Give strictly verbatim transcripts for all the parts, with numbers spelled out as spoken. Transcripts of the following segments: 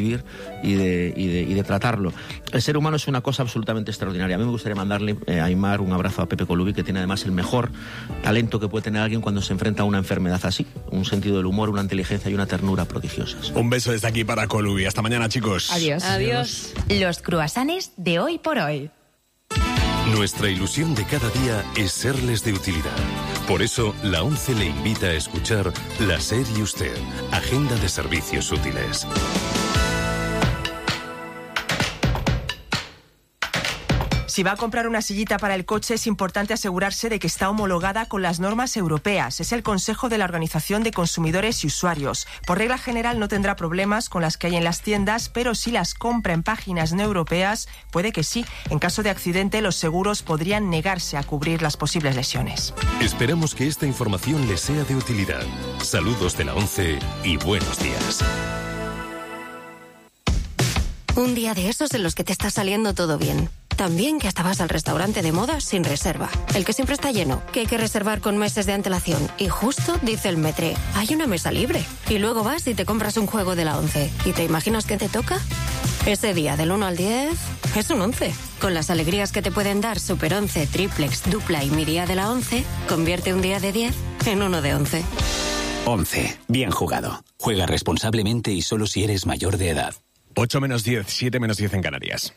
vivir y de, y, de, y de tratarlo. El ser humano es una cosa absolutamente extraordinaria. A mí me gustaría mandarle eh, a Aimar un abrazo a Pepe Colubi, que tiene además el mejor talento que puede tener alguien cuando se enfrenta a una enfermedad así. Un sentido del humor, una inteligencia y una ternura prodigiosas. Un beso desde aquí para Colubi. Hasta mañana, chicos. Adiós. Adiós. Los cruasanes de hoy por hoy. Nuestra ilusión de cada día es serles de utilidad. Por eso, la ONCE le invita a escuchar La SER y Usted, Agenda de Servicios Útiles. Si va a comprar una sillita para el coche, es importante asegurarse de que está homologada con las normas europeas. Es el consejo de la Organización de Consumidores y Usuarios. Por regla general no tendrá problemas con las que hay en las tiendas, pero si las compra en páginas no europeas, puede que sí. En caso de accidente, los seguros podrían negarse a cubrir las posibles lesiones. Esperamos que esta información les sea de utilidad. Saludos de la ONCE y buenos días. Un día de esos en los que te está saliendo todo bien. También que hasta vas al restaurante de moda sin reserva. El que siempre está lleno, que hay que reservar con meses de antelación. Y justo dice el metre, hay una mesa libre. Y luego vas y te compras un juego de la ONCE. ¿Y te imaginas qué te toca? Ese día del uno al diez es un once. Con las alegrías que te pueden dar Super once, Triplex, Dupla y mi día de la ONCE, convierte un día de diez en uno de once. once. Bien jugado. Juega responsablemente y solo si eres mayor de edad. ocho menos diez, siete menos diez en Canarias.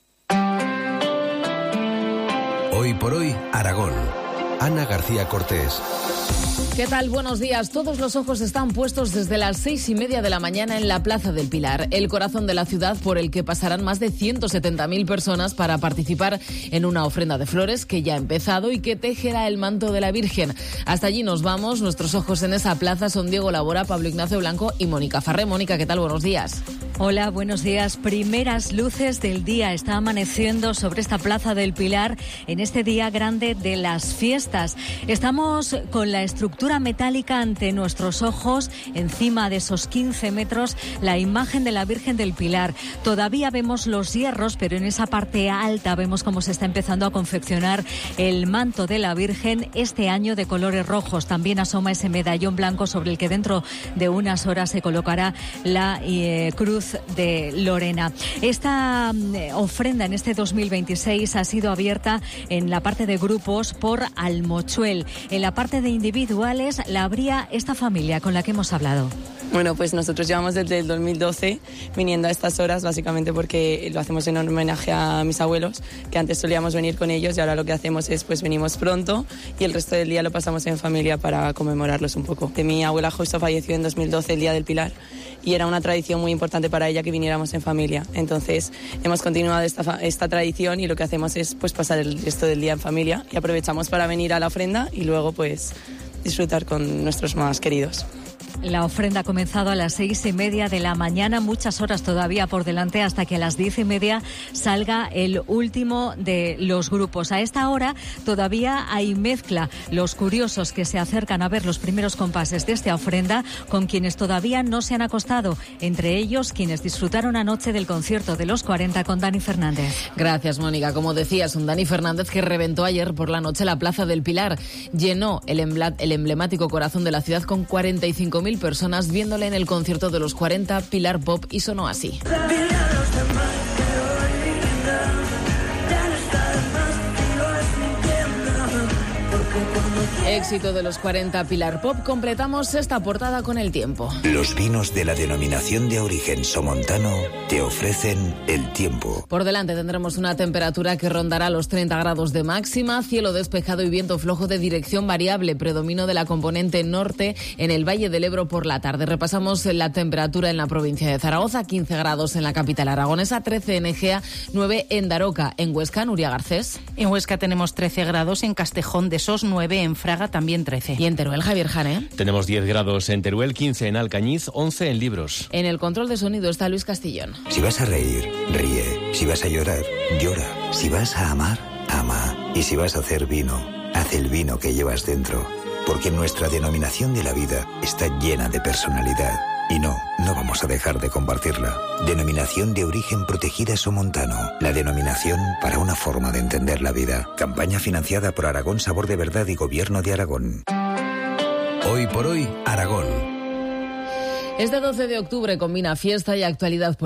Hoy por hoy, Aragón. Ana García Cortés. ¿Qué tal? Buenos días. Todos los ojos están puestos desde las seis y media de la mañana en la Plaza del Pilar, el corazón de la ciudad por el que pasarán más de ciento setenta mil personas para participar en una ofrenda de flores que ya ha empezado y que tejerá el manto de la Virgen. Hasta allí nos vamos. Nuestros ojos en esa plaza son Diego Labora, Pablo Ignacio Blanco y Mónica Farré. Mónica, ¿qué tal? Buenos días. Hola, buenos días. Primeras luces del día. Está amaneciendo sobre esta Plaza del Pilar en este día grande de las fiestas. Estamos con la estructura metálica ante nuestros ojos, encima de esos quince metros, la imagen de la Virgen del Pilar. Todavía vemos los hierros, pero en esa parte alta vemos cómo se está empezando a confeccionar el manto de la Virgen, este año de colores rojos. También asoma ese medallón blanco sobre el que dentro de unas horas se colocará la eh, cruz de Lorena. Esta eh, ofrenda en este dos mil veintiséis ha sido abierta en la parte de grupos por Almochuel. En la parte de individuales la abría esta familia con la que hemos hablado. Bueno, pues nosotros llevamos desde el dos mil doce viniendo a estas horas, básicamente porque lo hacemos en homenaje a mis abuelos, que antes solíamos venir con ellos y ahora lo que hacemos es, pues venimos pronto y el resto del día lo pasamos en familia para conmemorarlos un poco. De mi abuela justo falleció en dos mil doce, el Día del Pilar, y era una tradición muy importante para ella que viniéramos en familia. Entonces hemos continuado esta, esta tradición y lo que hacemos es pues pasar el resto del día en familia y aprovechamos para venir a la ofrenda y luego pues disfrutar con nuestros más queridos. La ofrenda ha comenzado a las seis y media de la mañana, muchas horas todavía por delante hasta que a las diez y media salga el último de los grupos. A esta hora todavía hay mezcla. Los curiosos que se acercan a ver los primeros compases de esta ofrenda con quienes todavía no se han acostado, entre ellos quienes disfrutaron anoche del concierto de los cuarenta con Dani Fernández. Gracias, Mónica. Como decías, un Dani Fernández que reventó ayer por la noche la Plaza del Pilar. Llenó el, embla- el emblemático corazón de la ciudad con cuarenta y cinco mil personas viéndole en el concierto de los cuarenta, Pilar Pop, y sonó así. Éxito de los cuarenta, Pilar Pop. Completamos esta portada con el tiempo. Los vinos de la denominación de origen somontano te ofrecen el tiempo. Por delante tendremos una temperatura que rondará los treinta grados de máxima, cielo despejado y viento flojo de dirección variable, predominio de la componente norte en el Valle del Ebro por la tarde. Repasamos la temperatura en la provincia de Zaragoza, quince grados en la capital aragonesa, trece en Egea, nueve en Daroca. En Huesca, Nuria Garcés. En Huesca tenemos trece grados, en Castejón de Sos nueve, en Fraga también trece. Y en Teruel, Javier Jané. Tenemos diez grados en Teruel, quince en Alcañiz, once en Libros. En el control de sonido está Luis Castillón. Si vas a reír, ríe. Si vas a llorar, llora. Si vas a amar, ama. Y si vas a hacer vino, haz el vino que llevas dentro. Porque nuestra denominación de la vida está llena de personalidad. Y no, no vamos a dejar de compartirla. Denominación de origen protegida somontano. La denominación para una forma de entender la vida. Campaña financiada por Aragón Sabor de Verdad y Gobierno de Aragón. Hoy por hoy, Aragón. Este doce de octubre combina fiesta y actualidad política.